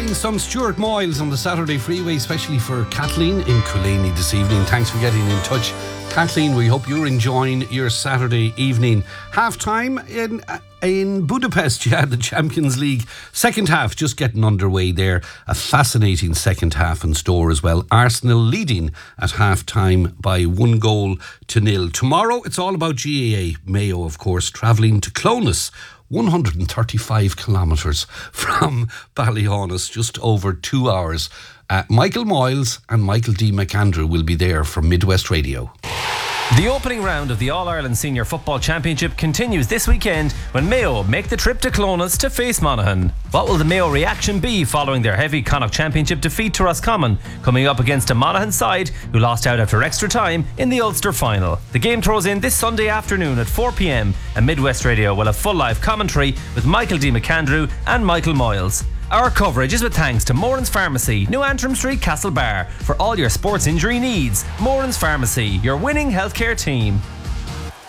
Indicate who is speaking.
Speaker 1: playing some Stuart Moyles on the Saturday Freeway, especially for Kathleen in Cullaney this evening. Thanks for getting in touch. Kathleen, we hope you're enjoying your Saturday evening. Half-time in Budapest, you had the Champions League. Second half just getting underway there. A fascinating second half in store as well. Arsenal leading at half-time by 1-0. Tomorrow, it's all about GAA. Mayo, of course, travelling to Clones. 135 kilometres from Ballyhonus, just over 2 hours. Michael Moyles and Michael D. McAndrew will be there from Midwest Radio.
Speaker 2: The opening round of the All-Ireland Senior Football Championship continues this weekend when Mayo make the trip to Clones to face Monaghan. What will the Mayo reaction be following their heavy Connacht Championship defeat to Roscommon, coming up against a Monaghan side who lost out after extra time in the Ulster final? The game throws in this Sunday afternoon at 4 p.m. and Midwest Radio will have full live commentary with Michael D. McAndrew and Michael Moyles. Our coverage is with thanks to Moran's Pharmacy, New Antrim Street, Castlebar. For all your sports injury needs, Moran's Pharmacy, your winning healthcare team.